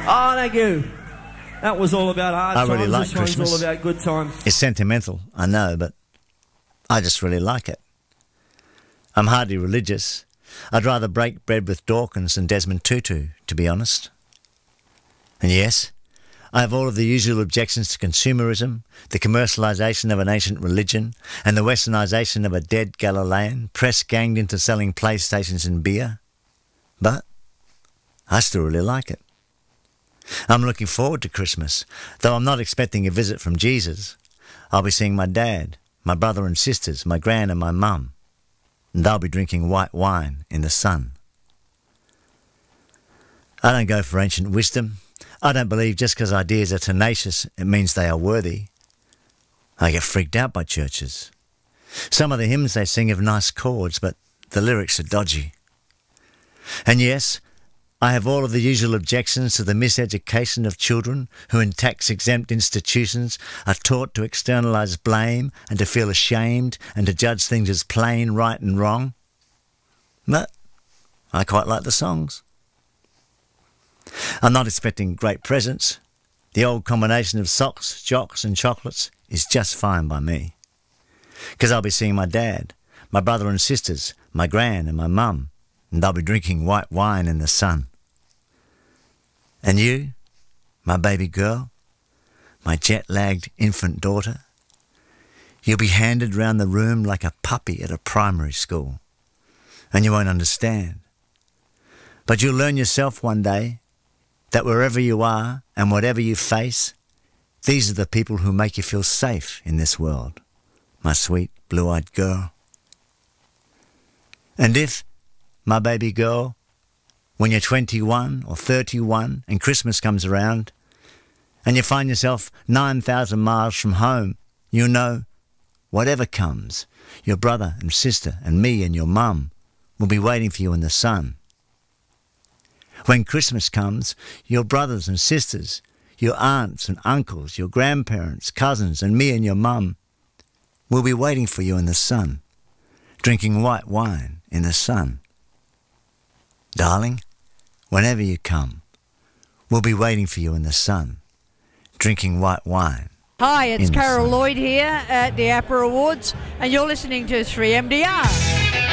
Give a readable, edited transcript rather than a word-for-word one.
Oh, thank you. That was all about hard times. I really like this one's Christmas. all about good times. It's sentimental, I know, but I just really like it. I'm hardly religious. I'd rather break bread with Dawkins than Desmond Tutu, to be honest. And yes, I have all of the usual objections to consumerism, the commercialisation of an ancient religion, and the westernisation of a dead Galilean, press-ganged into selling PlayStations and beer. But I still really like it. I'm looking forward to Christmas, though I'm not expecting a visit from Jesus. I'll be seeing my dad, my brother and sisters, my gran and my mum, and they'll be drinking white wine in the sun. I don't go for ancient wisdom. I don't believe just because ideas are tenacious, it means they are worthy. I get freaked out by churches. Some of the hymns they sing have nice chords, but the lyrics are dodgy. And yes, I have all of the usual objections to the miseducation of children who in tax-exempt institutions are taught to externalise blame and to feel ashamed and to judge things as plain right and wrong. But I quite like the songs. I'm not expecting great presents. The old combination of socks, jocks and chocolates is just fine by me. Because I'll be seeing my dad, my brother and sisters, my gran and my mum, and they'll be drinking white wine in the sun. And you, my baby girl, my jet-lagged infant daughter, you'll be handed round the room like a puppy at a primary school, and you won't understand. But you'll learn yourself one day that wherever you are and whatever you face, these are the people who make you feel safe in this world, my sweet blue-eyed girl. And if, my baby girl, when you're 21 or 31 and Christmas comes around and you find yourself 9,000 miles from home, you'll know, whatever comes, your brother and sister and me and your mum will be waiting for you in the sun. When Christmas comes, your brothers and sisters, your aunts and uncles, your grandparents, cousins and me and your mum will be waiting for you in the sun, drinking white wine in the sun. Darling, whenever you come, we'll be waiting for you in the sun, drinking white wine. Hi, it's Carol Lloyd here at the APRA Awards, and you're listening to 3MDR.